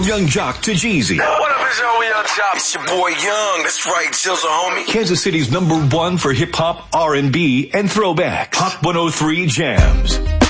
From Young Jock to Jeezy. What up, it's your Young Jock? It's your boy Young. That's right, Jizzle, homie. Kansas City's #1 for hip-hop, R&B, and throwbacks. Hot 103 Jams.